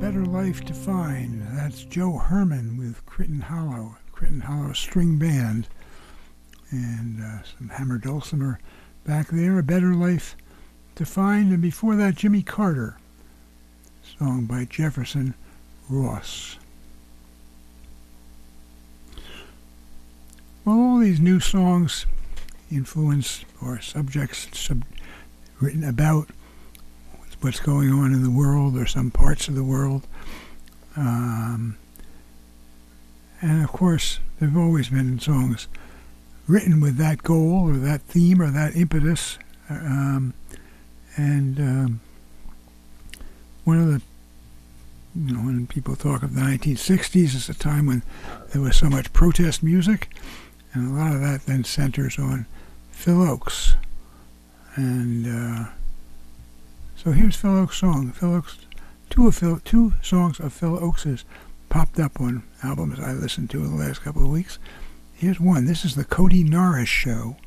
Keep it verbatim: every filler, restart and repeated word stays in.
Better Life to Find. That's Joe Herman with Crichton Hollow, Crichton Hollow String Band, and uh, some hammer dulcimer back there. A Better Life to Find, and before that, Jimmy Carter, song by Jefferson Ross. Well, all these new songs influence or subjects sub- written about what's going on in the world or some parts of the world. Um, and of course, there have always been songs written with that goal or that theme or that impetus. Um, and um, one of the, you know, when people talk of the nineteen sixties, it's a time when there was so much protest music, and a lot of that then centers on Phil Ochs. And uh, so here's Phil Ochs' song. Phil Ochs, two of Phil, two songs of Phil Ochs's popped up on albums I listened to in the last couple of weeks. Here's one. This is the Cody Norris Show.